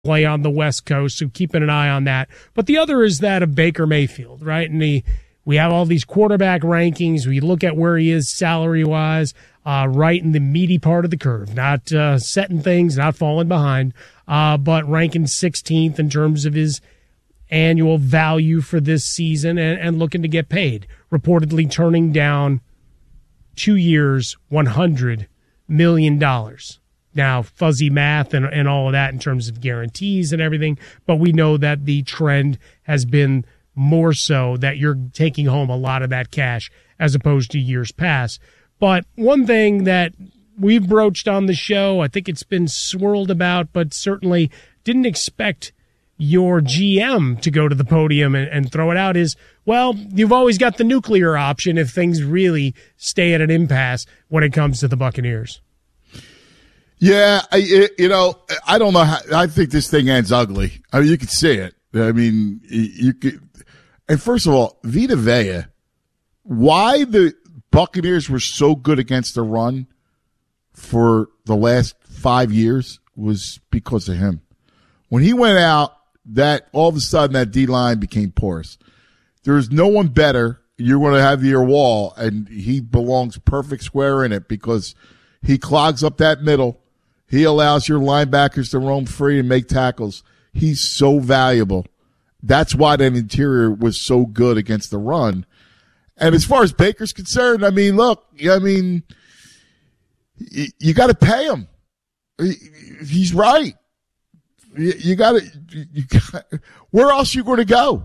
play on the West Coast, so keeping an eye on that. But the other is that of Baker Mayfield, right? And we have all these quarterback rankings. We look at where he is salary-wise, right in the meaty part of the curve, not setting things, not falling behind, but ranking 16th in terms of his annual value for this season and looking to get paid. Reportedly turning down 2 years, $100 million. Now, fuzzy math and all of that in terms of guarantees and everything, but we know that the trend has been more so that you're taking home a lot of that cash as opposed to years past. But one thing that we've broached on the show, I think it's been swirled about, but certainly didn't expect your GM to go to the podium and throw it out is, well, you've always got the nuclear option if things really stay at an impasse when it comes to the Buccaneers. Yeah, I don't know how. I think this thing ends ugly. I mean, you could see it. I mean, you could. And first of all, Vita Vea, why the Buccaneers were so good against the run for the last 5 years was because of him. When he went out, that all of a sudden that D-line became porous. There's no one better. You're going to have your wall, and he belongs perfect square in it because he clogs up that middle. He allows your linebackers to roam free and make tackles. He's so valuable. That's why that interior was so good against the run. And as far as Baker's concerned, I mean, look, I mean, you got to pay him. He's right. You got to. Where else are you going to go?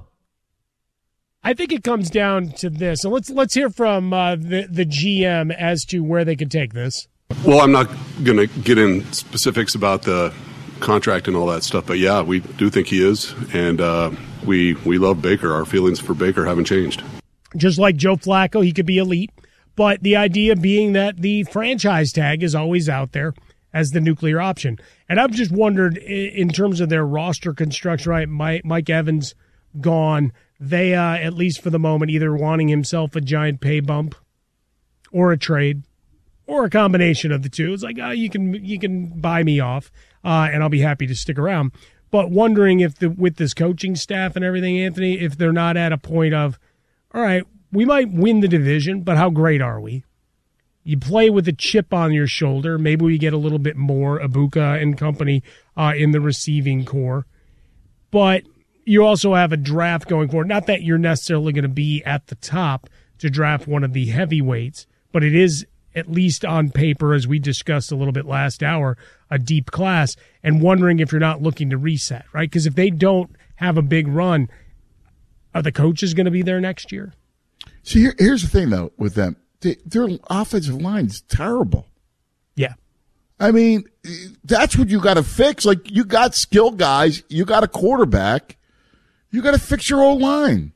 I think it comes down to this. So let's hear from the GM as to where they could take this. Well, I'm not going to get in specifics about the contract and all that stuff, but yeah, we do think he is, and we love Baker. Our feelings for Baker haven't changed. Just like Joe Flacco, he could be elite, but the idea being that the franchise tag is always out there as the nuclear option. And I've just wondered, in terms of their roster construction, right, Mike Evans gone, they, at least for the moment, either wanting himself a giant pay bump or a trade, or a combination of the two. It's like, you can buy me off, and I'll be happy to stick around. But wondering if with this coaching staff and everything, Anthony, if they're not at a point of, all right, we might win the division, but how great are we? You play with a chip on your shoulder. Maybe we get a little bit more Ibuka and company in the receiving core. But you also have a draft going forward. Not that you're necessarily going to be at the top to draft one of the heavyweights, but it is, at least on paper, as we discussed a little bit last hour, a deep class, and wondering if you're not looking to reset, right? Because if they don't have a big run, are the coaches going to be there next year? See, here's the thing, though, with them. Their offensive line is terrible. Yeah. I mean, that's what you got to fix. Like, you got skill guys. You got a quarterback. You got to fix your whole line.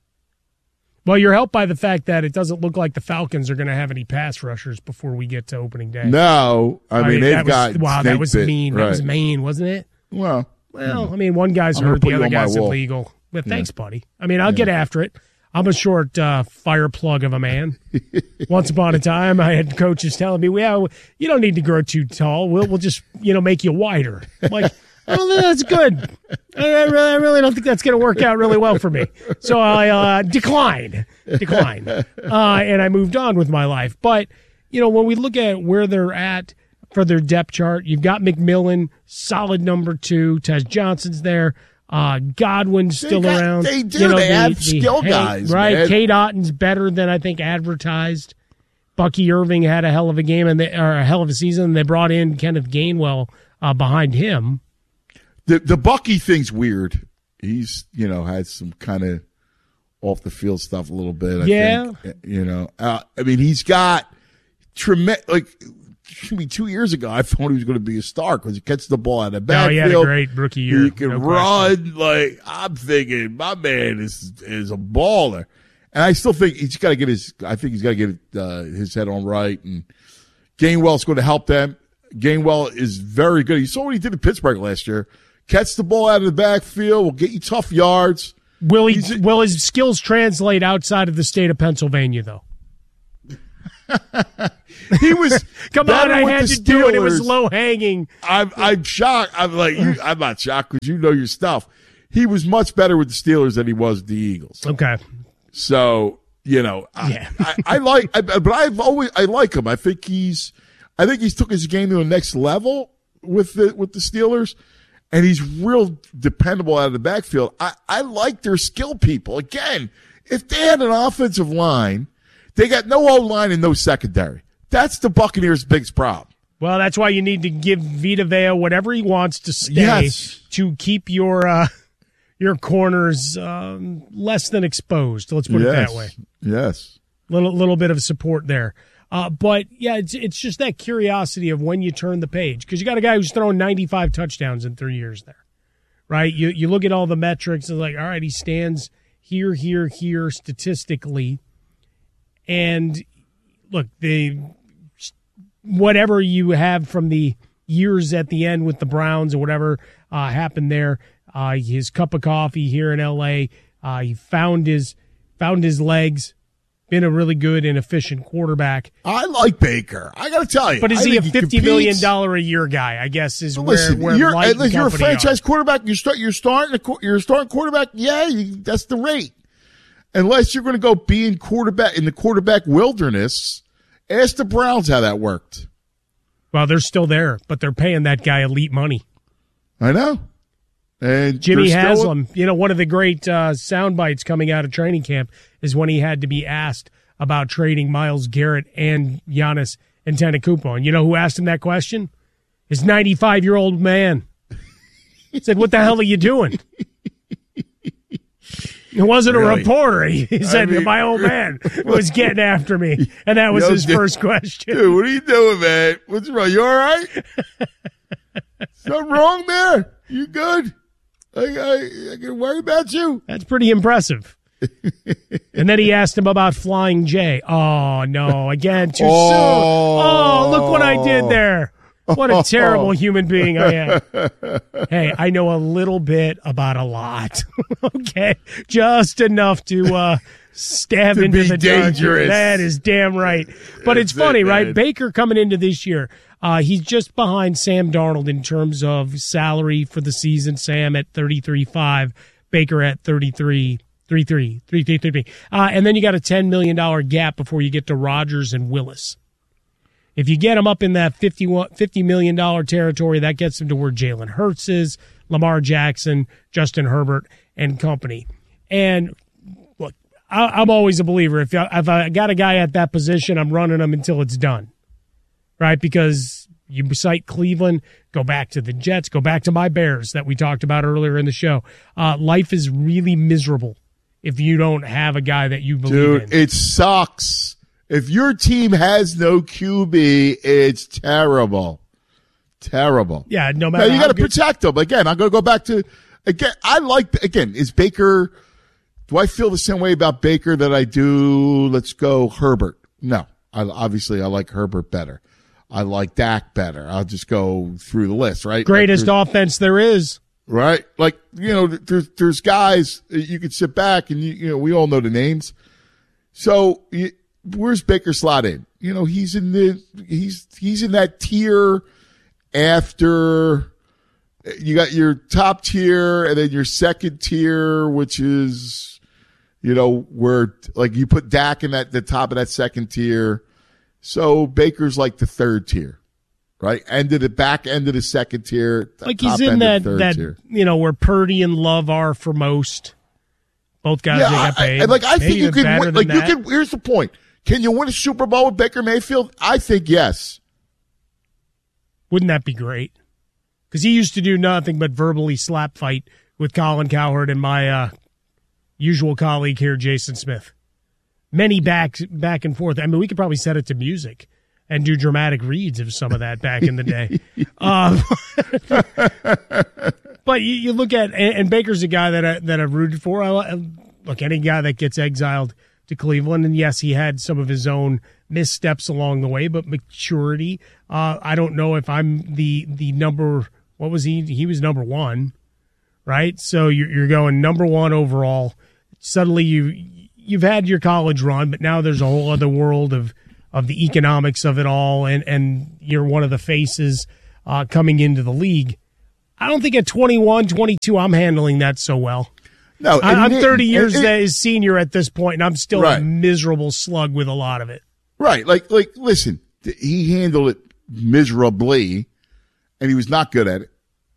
Well, you're helped by the fact that it doesn't look like the Falcons are going to have any pass rushers before we get to opening day. No. I mean they've got wow, that was mean. Right. That was mean, wasn't it? Well, I mean, one guy's hurt, the other guy's illegal. But thanks, buddy. I mean, I'll get after it. I'm a short fire plug of a man. Once upon a time, I had coaches telling me, well, you don't need to grow too tall. We'll just, make you wider. I'm like, oh, that's good. I really don't think that's going to work out really well for me. So I declined. And I moved on with my life. But, when we look at where they're at for their depth chart, you've got McMillan, solid number 2. Tez Johnson's there. Godwin's still around. They do. They have skill guys, right? Man. Cade Otton's better than I think advertised. Bucky Irving had a hell of a game or a hell of a season. And they brought in Kenneth Gainwell behind him. The Bucky thing's weird. He's had some kind of off the field stuff a little bit. I think. I mean, he's got tremendous. Like 2 years ago, I thought he was going to be a star because he gets the ball out of the backfield. He had a great rookie year. He can run. Like, I'm thinking, my man is a baller. And I still think he's got to get his head on right. And Gainwell's going to help them. Gainwell is very good. You saw what he did in Pittsburgh last year. Catch the ball out of the backfield. Will get you tough yards. Will his skills translate outside of the state of Pennsylvania, though? He was Come on, I had to do it. It was Steelers. low hanging. I'm shocked. I'm like, I'm not shocked because you know your stuff. He was much better with the Steelers than he was with the Eagles. Okay. So, I like him. I think he's took his game to the next level with the Steelers, and he's real dependable out of the backfield. I like their skill people. Again, if they had an offensive line, they got no O-line and no secondary. That's the Buccaneers' biggest problem. Well, that's why you need to give Vita Vea whatever he wants to stay Yes. to keep your corners less than exposed. Let's put it that way. Yes. Little bit of support there. But yeah, it's just that curiosity of when you turn the page, because you got a guy who's thrown 95 touchdowns in 3 years there, right? You look at all the metrics and like, all right, he stands here statistically, and look, whatever you have from the years at the end with the Browns or whatever happened there, his cup of coffee here in L.A., he found his legs. Been a really good and efficient quarterback. I like Baker. I got to tell you. But is I he a think $50 million a year guy? I guess is Listen, where you're Light and a company franchise are. quarterback. You're starting quarterback. Yeah, that's the rate. Unless you're going to go be in the quarterback wilderness. Ask the Browns how that worked. Well, they're still there, but they're paying that guy elite money. I know. And Jimmy they're still- Haslam, one of the great sound bites coming out of training camp is when he had to be asked about trading Myles Garrett and Giannis Antetokounmpo. And you know who asked him that question? His 95-year-old man. He said, "What the hell are you doing?" It wasn't a Really? reporter. He said, "My old man was getting after me," and that was his first question. Dude, what are you doing, man? What's wrong? You all right? Something wrong there? You good? I can worry about you. That's pretty impressive. And then he asked him about Flying J. Oh, no, again, too soon. Oh, look what I did there. What a terrible human being I am. Hey, I know a little bit about a lot. Okay, just enough to stab To into be the dark. dangerous. That is damn right. But it's That's funny, it, right? man. Baker coming into this year, he's just behind Sam Darnold in terms of salary for the season. Sam at 33.5, Baker at 33. And then you got a $10 million gap before you get to Rodgers and Willis. If you get them up in that $50 million territory, that gets them to where Jalen Hurts is, Lamar Jackson, Justin Herbert, and company. And look, I'm always a believer. If I got a guy at that position, I'm running him until it's done, right? Because you cite Cleveland, go back to the Jets, go back to my Bears that we talked about earlier in the show. Life is really miserable if you don't have a guy that you believe in. Dude, it sucks. If your team has no QB, it's terrible. Terrible. Yeah, no Now, matter you how got to good. protect them. Again, I'm going to go back to, is Baker, do I feel the same way about Baker that I do, let's go Herbert? No. I like Herbert better. I like Dak better. I'll just go through the list, right? Greatest Like, offense there is. right? Like, there's guys you could sit back and we all know the names. So where's Baker slot in? He's in that tier after you got your top tier and then your second tier, which is, where like you put Dak in the top of that second tier. So Baker's like the third tier. Right, back end of the second tier, Like top he's in end that of the third tier. where Purdy and Love are for most. Both guys that got paid. I think Maybe you even can better win. than Like that. here's the point: can you win a Super Bowl with Baker Mayfield? I think yes. Wouldn't that be great? Because he used to do nothing but verbally slap fight with Colin Cowherd and my usual colleague here, Jason Smith. Many back and forth. I mean, we could probably set it to music and do dramatic reads of some of that back in the day. But you look at, and Baker's a guy that I've rooted for. Look, any guy that gets exiled to Cleveland, and yes, he had some of his own missteps along the way, but maturity. I don't know if I'm the number. What was he? He was number one, right? So you're going number one overall. Suddenly you've had your college run, but now there's a whole other world of the economics of it all, and you're one of the faces coming into the league. I don't think at 21, 22, I'm handling that so well. No, I'm 30 years as senior at this point, and I'm still a miserable slug with a lot of it. Right. Like, listen, he handled it miserably, and he was not good at it.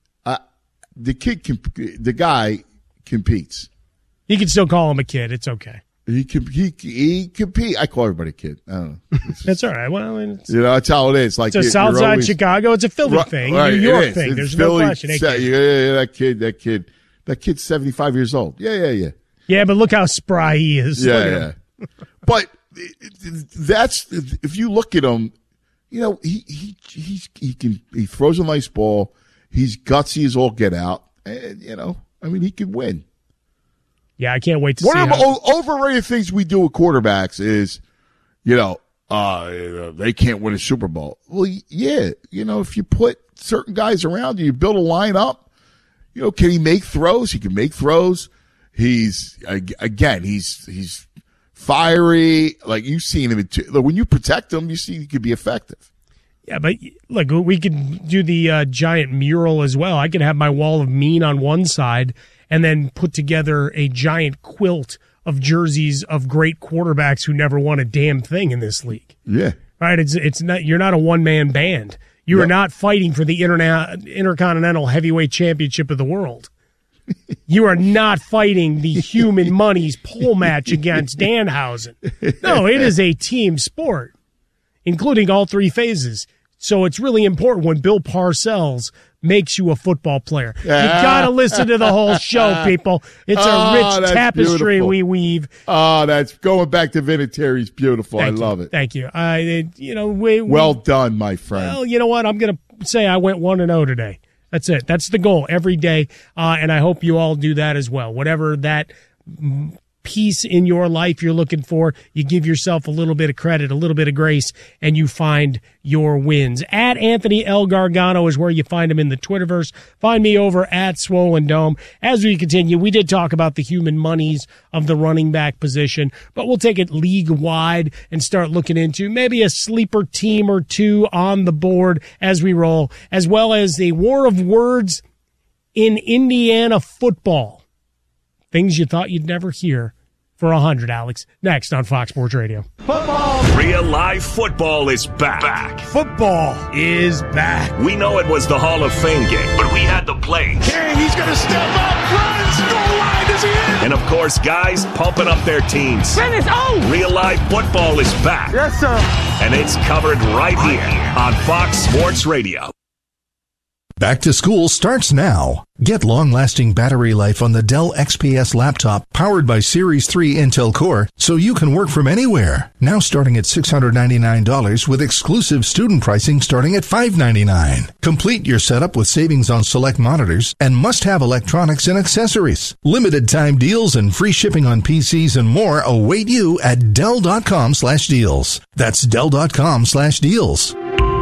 The guy competes. You can still call him a kid. It's okay. He compete. I call everybody a kid. I don't know. That's all right. Well, that's how it is. Like it's a Southside Chicago. It's a Philly thing, New York thing. There's Philly, no question. That kid's 75 years old. Yeah. Yeah, but look how spry he is. Yeah. But that's, if you look at him, he throws a nice ball. He's gutsy as all get out, and he could win. Yeah, I can't wait to see. One of the overrated things we do with quarterbacks is, they can't win a Super Bowl. Well, yeah, if you put certain guys around you build a lineup, can he make throws? He can make throws. He's fiery. Like, you've seen him. When you protect him, you see he could be effective. Yeah, but look, we could do the giant mural as well. I could have my wall of mean on one side and then put together a giant quilt of jerseys of great quarterbacks who never won a damn thing in this league. Yeah. Right? It's not, you're not a one-man band. You are not fighting for the Intercontinental Heavyweight Championship of the world. You are not fighting the Human Monies pole match against Danhausen. No, it is a team sport, including all three phases. So it's really important when Bill Parcells makes you a football player. You got to listen to the whole show, people. It's a rich tapestry beautiful. We weave. Oh, that's going back to Vinatieri's beautiful. I love it. Thank you. Well done, my friend. Well, you know what? I'm going to say I went 1-0 today. That's it. That's the goal every day. And I hope you all do that as well. Whatever that piece in your life you're looking for, you give yourself a little bit of credit, a little bit of grace, and you find your wins. At Anthony L. Gargano is where you find him in the Twitterverse. Find me over at Swollen Dome. As we continue, we did talk about the human monies of the running back position, but we'll take it league-wide and start looking into maybe a sleeper team or two on the board as we roll, as well as a war of words in Indiana football. Things you thought you'd never hear for 100, Alex. Next on Fox Sports Radio. Football! Real life football is back. Football is back. We know it was the Hall of Fame game, but we had the plays. King, he's going to step up, runs, goal line, is he in? And, of course, guys pumping up their teams. Finish, Real life football is back. Yes, sir. And it's covered right here on Fox Sports Radio. Back to school starts now. Get long-lasting battery life on the Dell XPS laptop powered by Series 3 Intel Core so you can work from anywhere. Now starting at $699 with exclusive student pricing starting at $599. Complete your setup with savings on select monitors and must-have electronics and accessories. Limited time deals and free shipping on PCs and more await you at Dell.com/deals. That's Dell.com/deals.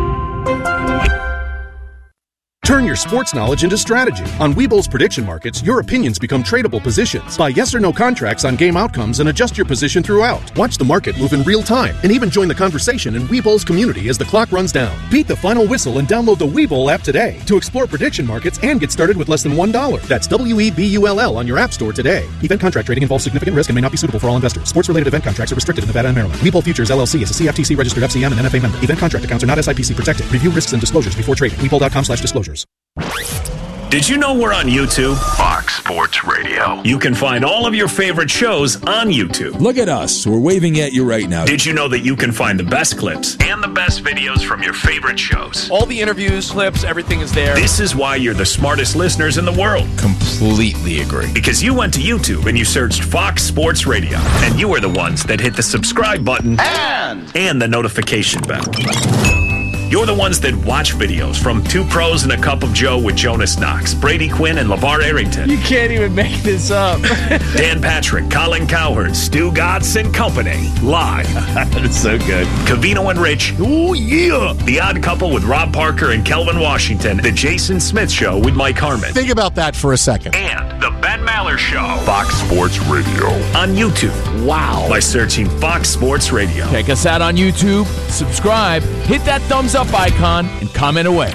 Turn your sports knowledge into strategy. On Webull's prediction markets, your opinions become tradable positions. Buy yes or no contracts on game outcomes and adjust your position throughout. Watch the market move in real time and even join the conversation in Webull's community as the clock runs down. Beat the final whistle and download the Webull app today to explore prediction markets and get started with less than $1. That's WEBULL on your app store today. Event contract trading involves significant risk and may not be suitable for all investors. Sports-related event contracts are restricted in Nevada and Maryland. Webull Futures LLC is a CFTC registered FCM and NFA member. Event contract accounts are not SIPC protected. Review risks and disclosures before trading. Webull.com/disclosures. Did you know we're on YouTube? Fox Sports Radio. You can find all of your favorite shows on YouTube. Look at us. We're waving at you right now. Did you know that you can find the best clips and the best videos from your favorite shows? All the interviews, clips, everything is there. This is why you're the smartest listeners in the world. Completely agree. Because you went to YouTube and you searched Fox Sports Radio. And you were the ones that hit the subscribe button and the notification bell. You're the ones that watch videos from Two Pros and a Cup of Joe with Jonas Knox, Brady Quinn, and LeVar Arrington. You can't even make this up. Dan Patrick, Colin Cowherd, Stu Gatz and Company. Live. That's so good. Covino and Rich. Oh, yeah. The Odd Couple with Rob Parker and Kelvin Washington. The Jason Smith Show with Mike Harmon. Think about that for a second. And the Ben Maller Taylor Show. Fox Sports Radio. On YouTube. Wow. By searching Fox Sports Radio. Check us out on YouTube, subscribe, hit that thumbs up icon, and comment away.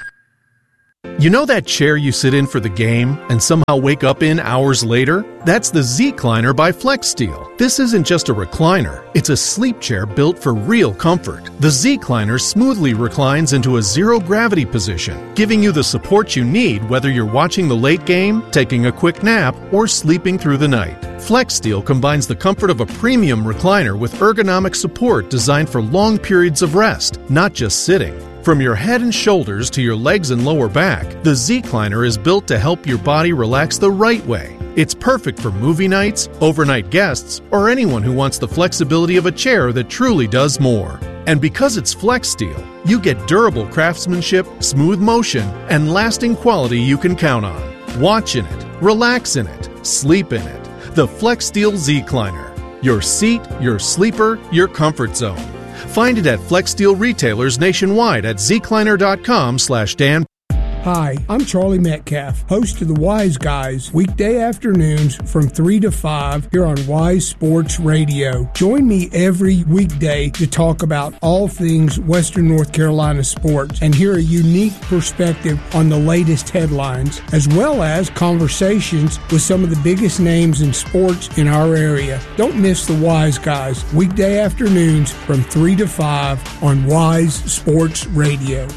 You know that chair you sit in for the game and somehow wake up in hours later? That's the Z-Cliner by FlexSteel. This isn't just a recliner. It's a sleep chair built for real comfort. The Z-Cliner smoothly reclines into a zero-gravity position, giving you the support you need whether you're watching the late game, taking a quick nap, or sleeping through the night. FlexSteel combines the comfort of a premium recliner with ergonomic support designed for long periods of rest, not just sitting. From your head and shoulders to your legs and lower back, the Z-Cliner is built to help your body relax the right way. It's perfect for movie nights, overnight guests, or anyone who wants the flexibility of a chair that truly does more. And because it's FlexSteel, you get durable craftsmanship, smooth motion, and lasting quality you can count on. Watch in it, relax in it, sleep in it. The FlexSteel Z-Cliner. Your seat, your sleeper, your comfort zone. Find it at FlexSteel retailers nationwide at zcliner.com/Dan. Hi, I'm Charlie Metcalf, host of the Wise Guys, weekday afternoons from 3 to 5 here on Wise Sports Radio. Join me every weekday to talk about all things Western North Carolina sports and hear a unique perspective on the latest headlines, as well as conversations with some of the biggest names in sports in our area. Don't miss the Wise Guys, weekday afternoons from 3 to 5 on Wise Sports Radio.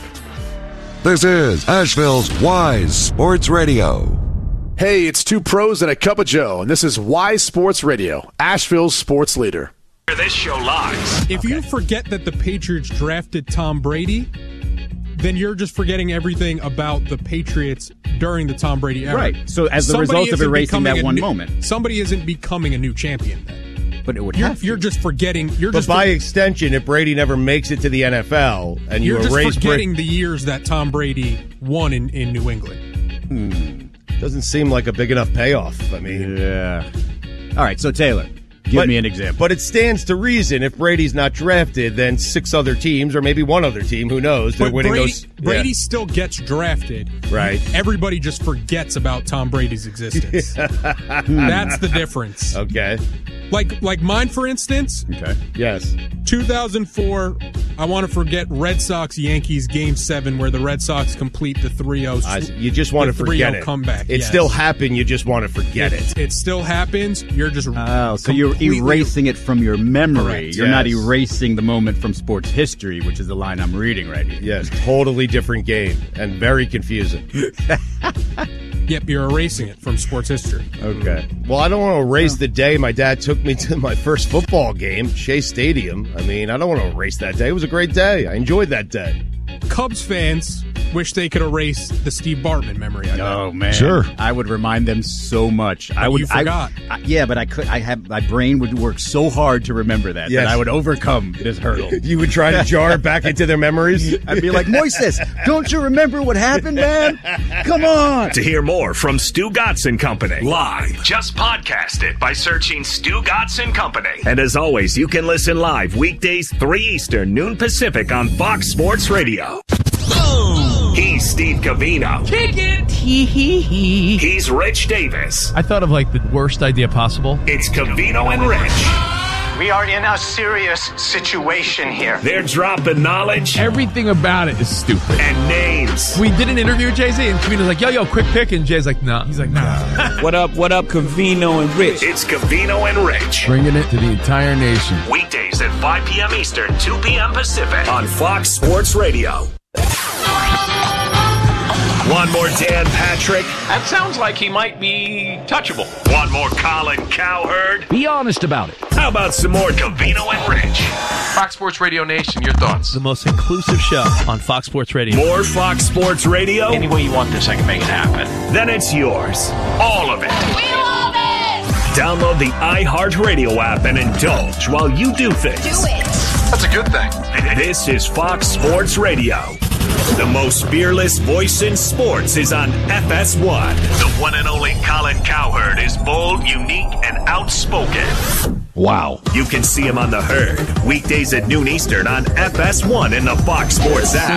This is Asheville's Wise Sports Radio. Hey, it's two pros and a cup of Joe, and this is Wise Sports Radio, Asheville's sports leader. This show lives. If you forget that the Patriots drafted Tom Brady, then you're just forgetting everything about the Patriots during the Tom Brady era. Right. So as the result of erasing that one moment. Somebody isn't becoming a new champion then. But it would have You're just forgetting. But by extension, if Brady never makes it to the NFL and you erase erase forgetting the years that Tom Brady won in New England. Doesn't seem like a big enough payoff. I mean, yeah. All right, so Taylor, give me an example. But it stands to reason if Brady's not drafted, then 6 other teams or maybe one other team, who knows? They're winning those. Brady still gets drafted. Right. Everybody just forgets about Tom Brady's existence. That's the difference. Okay. Like mine, for instance. Okay. Yes. 2004, I want to forget Red Sox-Yankees Game 7 where the Red Sox complete the 3-0. You just want to forget it. Comeback. It still happened. You just want to forget it. It still happens. You're just so you're erasing it from your memory. Correct. You're not erasing the moment from sports history, which is the line I'm reading right here. Yes, totally different game and very confusing. Yep, you're erasing it from sports history. Okay. Well, I don't want to erase the day my dad took me to my first football game, Shea Stadium. I mean, I don't want to erase that day. It was a great day. I enjoyed that day. Cubs fans wish they could erase the Steve Bartman memory. Oh man, sure. I would remind them so much. You forgot. Yeah, but I could. My brain would work so hard to remember that I would overcome this hurdle. You would try to jar it back into their memories. I'd be like, Moises, don't you remember what happened, man? Come on. To hear more from Stu Gotts & Company live, just podcast it by searching Stu Gotts & Company. And as always, you can listen live weekdays 3 Eastern, noon Pacific on Fox Sports Radio. He's Steve Covino. Kick it. He's Rich Davis. I thought of like the worst idea possible. It's Covino and Rich. We are in a serious situation here. They're dropping knowledge. Everything about it is stupid. And names. We did an interview with Jay-Z, and Covino's like, yo, quick pick. And Jay's like, nah. He's like, nah. What up, Covino and Rich? It's Covino and Rich. Bringing it to the entire nation. Weekdays at 5 p.m. Eastern, 2 p.m. Pacific on Fox Sports Radio. One more Dan Patrick. That sounds like he might be touchable. One more Colin Cowherd. Be honest about it. How about some more Covino and Rich? Fox Sports Radio Nation, your thoughts. The most inclusive show on Fox Sports Radio. More Fox Sports Radio? Any way you want this, I can make it happen. Then it's yours. All of it. We love it! Download the iHeartRadio app and indulge while you do things. Do it. That's a good thing. This is Fox Sports Radio. The most fearless voice in sports is on FS1. The one and only Colin Cowherd is bold, unique, and outspoken. Wow. You can see him on The Herd, weekdays at noon Eastern on FS1 in the Fox Sports app.